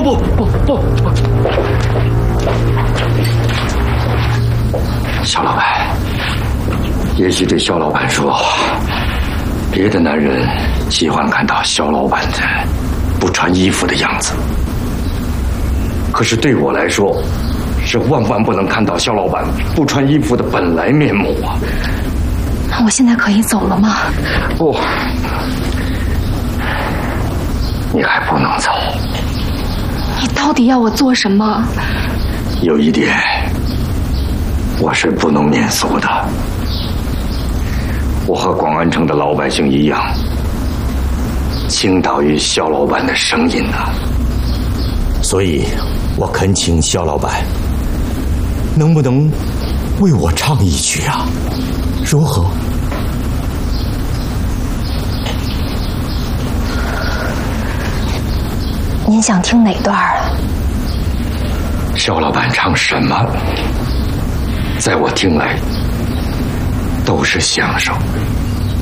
不！肖老板，也许对肖老板说，别的男人喜欢看到肖老板的不穿衣服的样子，可是对我来说，是万万不能看到肖老板不穿衣服的本来面目啊！ 那我现在可以走了吗？ 不，你还不能走。 你到底要我做什么？ 有一点，我是不能免俗的。我和广安城的老百姓一样，倾倒于肖老板的声音啊。所以，我恳请肖老板，能不能为我唱一曲啊？如何？ 您想听哪段啊？ 肖老板唱什么，在我听来都是相声。